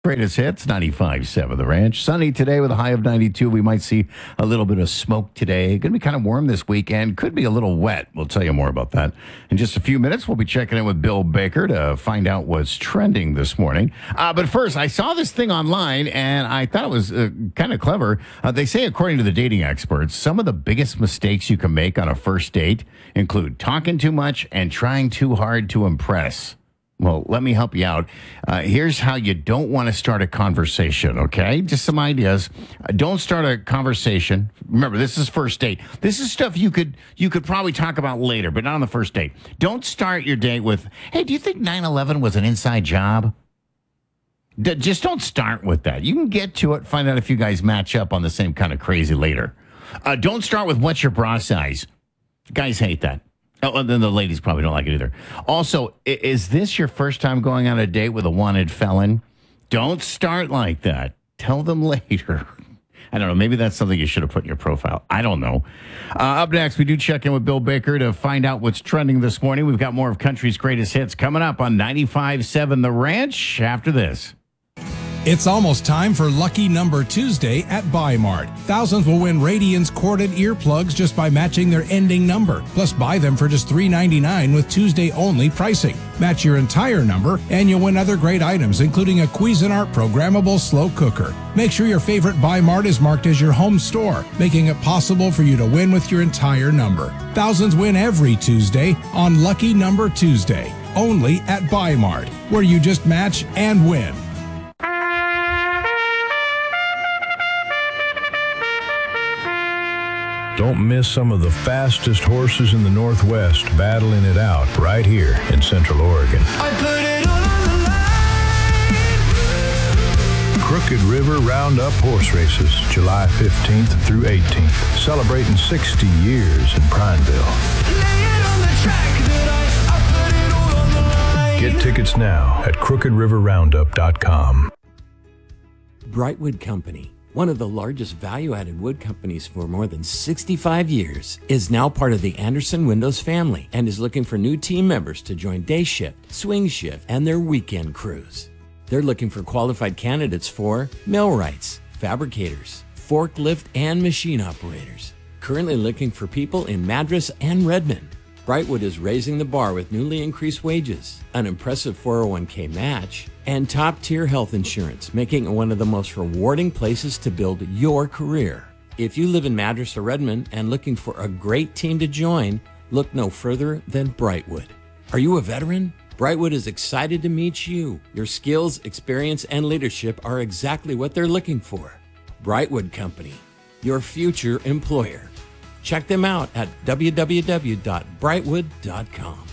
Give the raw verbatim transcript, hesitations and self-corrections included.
Greatest hits, ninety-five point seven The Ranch. Sunny today with a high of ninety-two. We might see a little bit of smoke today. Going to be kind of warm this weekend. Could be a little wet. We'll tell you more about that in just a few minutes. We'll be checking in with Bill Baker to find out what's trending this morning. Uh, but first, I saw this thing online, and I thought it was uh, kind of clever. Uh, they say, according to the dating experts, some of the biggest mistakes you can make on a first date include talking too much and trying too hard to impress. Well, let me help you out. Uh, here's how you don't want to start a conversation, okay? Just some ideas. Uh, don't start a conversation. Remember, this is first date. This is stuff you could you could probably talk about later, but not on the first date. Don't start your date with, hey, do you think nine eleven was an inside job? D- just don't start with that. You can get to it, find out if you guys match up on the same kind of crazy later. Uh, don't start with what's your bra size. Guys hate that. Oh, and then the ladies probably don't like it either. Also, is this your first time going on a date with a wanted felon? Don't start like that. Tell them later. I don't know. Maybe that's something you should have put in your profile. I don't know. Uh, up next, we do check in with Bill Baker to find out what's trending this morning. We've got more of country's greatest hits coming up on ninety-five point seven The Ranch after this. It's almost time for Lucky Number Tuesday at Buy Mart. Thousands will win Radiance corded earplugs just by matching their ending number. Plus, buy them for just three ninety-nine with Tuesday-only pricing. Match your entire number, and you'll win other great items, including a Cuisinart programmable slow cooker. Make sure your favorite Buy Mart is marked as your home store, making it possible for you to win with your entire number. Thousands win every Tuesday on Lucky Number Tuesday, only at Buy Mart, where you just match and win. Don't miss some of the fastest horses in the Northwest battling it out right here in Central Oregon. I put it all on the line. Crooked River Roundup Horse Races, July fifteenth through eighteenth, celebrating sixty years in Prineville. Lay it on the track that I, I put it all on the line. Get tickets now at crooked river roundup dot com. Brightwood Company, one of the largest value-added wood companies for more than sixty-five years, is now part of the Anderson Windows family and is looking for new team members to join day shift, swing shift, and their weekend crews. They're looking for qualified candidates for millwrights, fabricators, forklift, and machine operators. Currently looking for people in Madras and Redmond. Brightwood is raising the bar with newly increased wages, an impressive four oh one k match, and top-tier health insurance, making it one of the most rewarding places to build your career. If you live in Madras or Redmond and looking for a great team to join, look no further than Brightwood. Are you a veteran? Brightwood is excited to meet you. Your skills, experience, and leadership are exactly what they're looking for. Brightwood Company, your future employer. Check them out at w w w dot brightwood dot com.